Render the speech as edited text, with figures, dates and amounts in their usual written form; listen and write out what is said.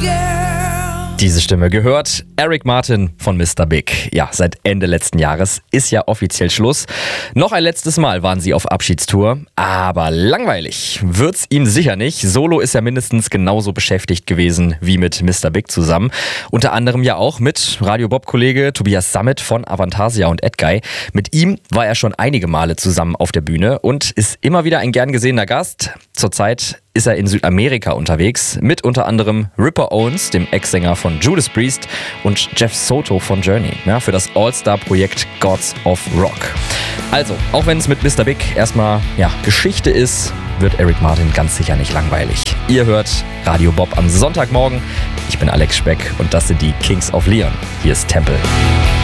Diese Stimme gehört Eric Martin von Mr. Big. Ja, seit Ende letzten Jahres ist ja offiziell Schluss. Noch ein letztes Mal waren sie auf Abschiedstour, aber langweilig wird's ihm sicher nicht. Solo ist er mindestens genauso beschäftigt gewesen wie mit Mr. Big zusammen. Unter anderem ja auch mit Radio Bob-Kollege Tobias Sammet von Avantasia und Edguy. Mit ihm war er schon einige Male zusammen auf der Bühne und ist immer wieder ein gern gesehener Gast. Zurzeit ist er in Südamerika unterwegs, mit unter anderem Ripper Owens, dem Ex-Sänger von Judas Priest, und Jeff Soto von Journey, ja, für das All-Star-Projekt Gods of Rock. Also, auch wenn es mit Mr. Big erstmal Geschichte ist, wird Eric Martin ganz sicher nicht langweilig. Ihr hört Radio Bob am Sonntagmorgen. Ich bin Alex Speck und das sind die Kings of Leon. Hier ist Tempel.